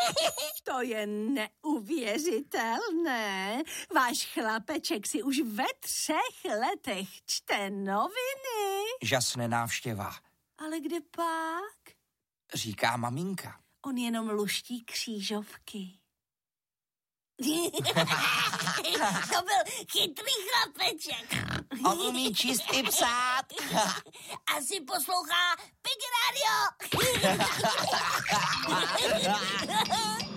To je neuvěřitelné. Váš chlapeček si už ve 3 letech čte noviny. Žasne návštěva. Ale kde pak? Říká maminka. On jenom luští křížovky. To byl chytrý chlapeček. On umí číst i psát. Asi poslouchá Pig Radio.